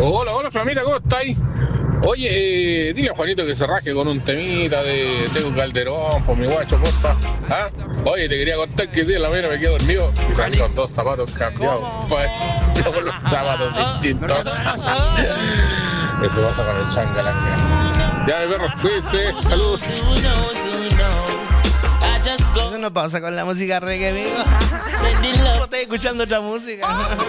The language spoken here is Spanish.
Hola, hola, Flamita, ¿cómo estáis? Oye, dile a Juanito que se raje con un temita de Tengo un Calderón, por mi guacho, porfa. ¿Ah? Oye, te quería contar que el día de la mañana me quedé dormido y salí con 2 zapatos cambiados, pues, con los zapatos distintos. Eso pasa con el changalanga. Ya, mi perro, cuídense, saludos. Eso no pasa con la música reggae, amigo. No estoy escuchando otra música.